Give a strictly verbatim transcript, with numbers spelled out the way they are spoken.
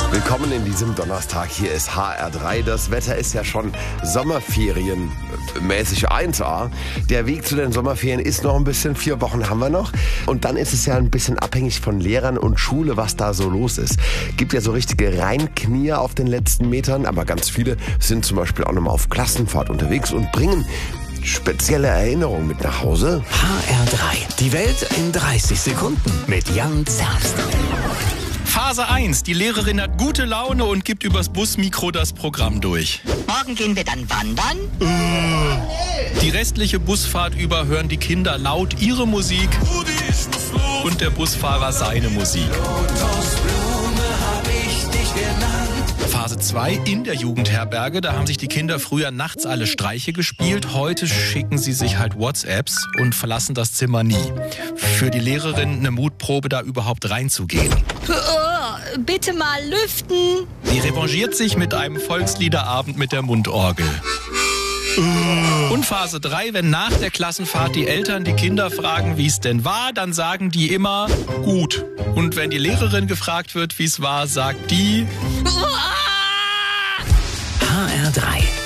Willkommen in diesem Donnerstag. Hier ist H R drei. Das Wetter ist ja schon Sommerferienmäßig eins A. Der Weg zu den Sommerferien ist noch ein bisschen, vier Wochen haben wir noch. Und dann ist es ja ein bisschen abhängig von Lehrern und Schule, was da so los ist. Gibt ja so richtige Reinknier auf den letzten Metern, aber ganz viele sind zum Beispiel auch nochmal auf Klassenfahrt unterwegs und bringen spezielle Erinnerungen mit nach Hause. H R drei. Die Welt in dreißig Sekunden mit Jan Zerst. Phase eins. Die Lehrerin hat gute Laune und gibt übers Busmikro das Programm durch. Morgen gehen wir dann wandern. Die restliche Busfahrt über hören die Kinder laut ihre Musik und der Busfahrer seine Musik. Phase zwei in der Jugendherberge. Da haben sich die Kinder früher nachts alle Streiche gespielt. Heute schicken sie sich halt WhatsApps und verlassen das Zimmer nie. Für die Lehrerin eine Mutprobe, da überhaupt reinzugehen. Oh, bitte mal lüften. Sie revanchiert sich mit einem Volksliederabend mit der Mundorgel. Und Phase drei, wenn nach der Klassenfahrt die Eltern die Kinder fragen, wie es denn war, dann sagen die immer gut. Und wenn die Lehrerin gefragt wird, wie es war, sagt die H R drei.